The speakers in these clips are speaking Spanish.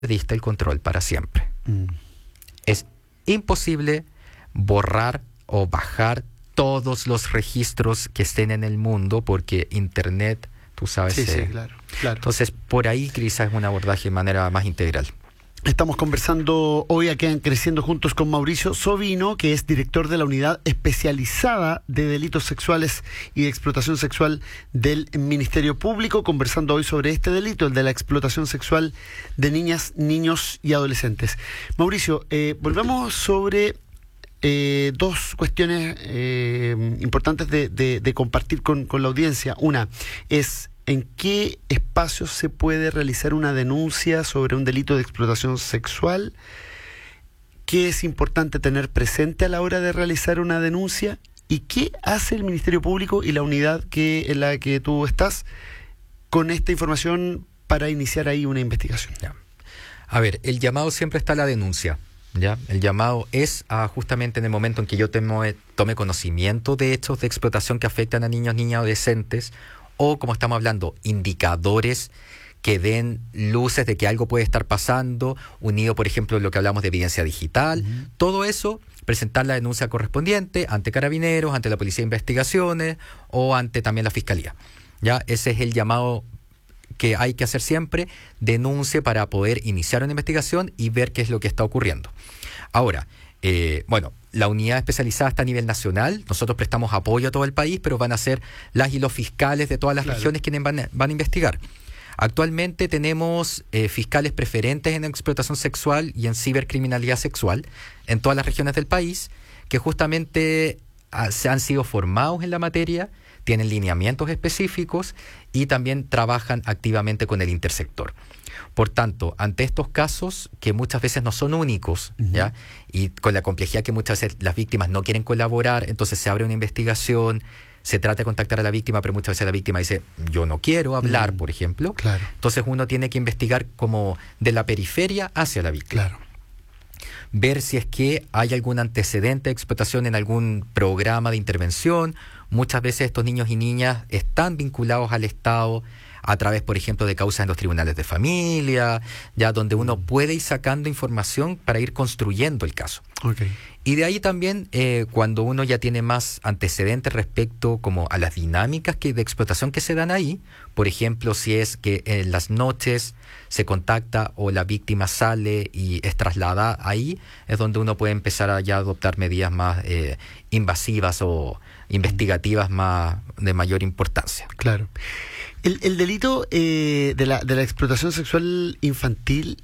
perdiste el control para siempre. Es imposible borrar o bajar todos los registros que estén en el mundo porque Internet, tú sabes... Sí, claro. Entonces, por ahí quizás es un abordaje de manera más integral. Estamos conversando hoy aquí en Creciendo Juntos con Mauricio Sovino, que es director de la Unidad Especializada de Delitos Sexuales y de Explotación Sexual del Ministerio Público, conversando hoy sobre este delito, el de la explotación sexual de niñas, niños y adolescentes. Mauricio, volvemos sobre dos cuestiones importantes de compartir con la audiencia. Una es: ¿en qué espacios se puede realizar una denuncia sobre un delito de explotación sexual? ¿Qué es importante tener presente a la hora de realizar una denuncia? ¿Y qué hace el Ministerio Público y la unidad en la que tú estás con esta información para iniciar ahí una investigación? Ya. A ver, el llamado siempre está a la denuncia. ¿Ya? El llamado es justamente en el momento en que yo tome conocimiento de hechos de explotación que afectan a niños, niñas, adolescentes, o, como estamos hablando, indicadores que den luces de que algo puede estar pasando, unido, por ejemplo, a lo que hablamos de evidencia digital. Todo eso, presentar la denuncia correspondiente ante Carabineros, ante la Policía de Investigaciones o ante también la Fiscalía. ¿Ya? Ese es el llamado que hay que hacer siempre: denuncie para poder iniciar una investigación y ver qué es lo que está ocurriendo. Ahora, la unidad especializada está a nivel nacional. Nosotros prestamos apoyo a todo el país, pero van a ser las y los fiscales de todas las regiones quienes van a investigar. Actualmente tenemos fiscales preferentes en explotación sexual y en cibercriminalidad sexual en todas las regiones del país, que justamente se han sido formados en la materia, tienen lineamientos específicos y también trabajan activamente con el intersector. Por tanto, ante estos casos, que muchas veces no son únicos, ¿ya? Y con la complejidad que muchas veces las víctimas no quieren colaborar, entonces se abre una investigación, se trata de contactar a la víctima, pero muchas veces la víctima dice: yo no quiero hablar, por ejemplo. Claro. Entonces uno tiene que investigar como de la periferia hacia la víctima. Claro. Ver si es que hay algún antecedente de explotación en algún programa de intervención. Muchas veces estos niños y niñas están vinculados al Estado a través, por ejemplo, de causas en los tribunales de familia, ya donde uno puede ir sacando información para ir construyendo el caso. Okay. Y de ahí también, cuando uno ya tiene más antecedentes respecto como a las dinámicas de explotación que se dan ahí, por ejemplo, si es que en las noches se contacta o la víctima sale y es trasladada ahí, es donde uno puede empezar a ya adoptar medidas más invasivas o investigativas más de mayor importancia. Claro. El delito de la explotación sexual infantil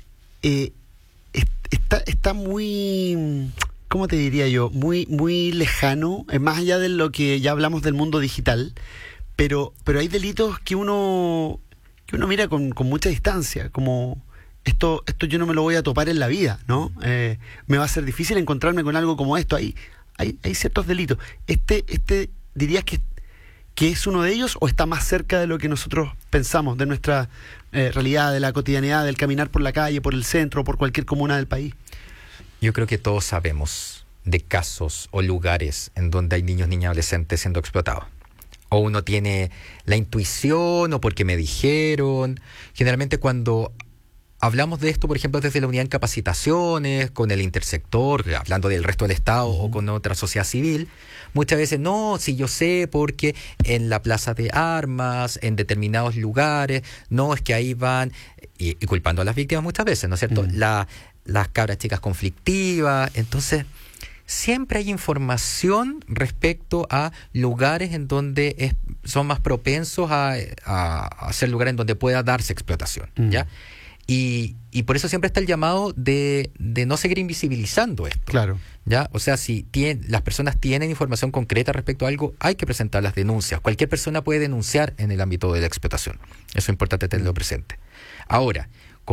está muy, ¿cómo te diría yo? Muy lejano, más allá de lo que ya hablamos del mundo digital, pero hay delitos que uno mira con mucha distancia, como esto yo no me lo voy a topar en la vida, ¿no? Me va a ser difícil encontrarme con algo como esto. Hay ciertos delitos. ¿Dirías que es uno de ellos o está más cerca de lo que nosotros pensamos, de nuestra realidad, de la cotidianidad, del caminar por la calle, por el centro, por cualquier comuna del país? Yo creo que todos sabemos de casos o lugares en donde hay niños, niñas, adolescentes siendo explotados. O uno tiene la intuición o porque me dijeron. Generalmente cuando hablamos de esto, por ejemplo, desde la unidad en capacitaciones, con el intersector, hablando del resto del Estado o con otra sociedad civil, muchas veces, no, si yo sé, porque en la plaza de armas, en determinados lugares, no, es que ahí van, y culpando a las víctimas muchas veces, ¿no es cierto? Las cabras chicas conflictivas. Entonces, siempre hay información respecto a lugares en donde son más propensos a ser lugares en donde pueda darse explotación, ¿ya? Y por eso siempre está el llamado de no seguir invisibilizando esto. Claro. ¿Ya? O sea, si las personas tienen información concreta respecto a algo, hay que presentar las denuncias. Cualquier persona puede denunciar en el ámbito de la explotación. Eso es importante tenerlo presente. Ahora,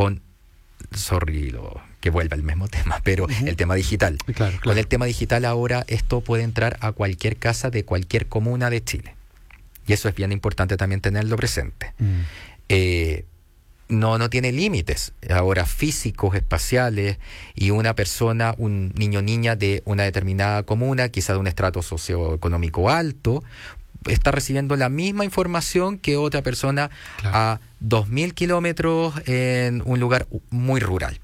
que vuelva al mismo tema, pero el tema digital. Claro. Con el tema digital ahora esto puede entrar a cualquier casa de cualquier comuna de Chile. Y eso es bien importante también tenerlo presente. No tiene límites ahora físicos, espaciales, y una persona, un niño o niña de una determinada comuna, quizá de un estrato socioeconómico alto, está recibiendo la misma información que otra persona a 2.000 kilómetros en un lugar muy rural.